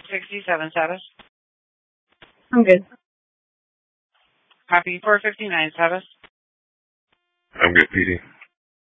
467 status. I'm good. Copy 459 status. I'm good, PD.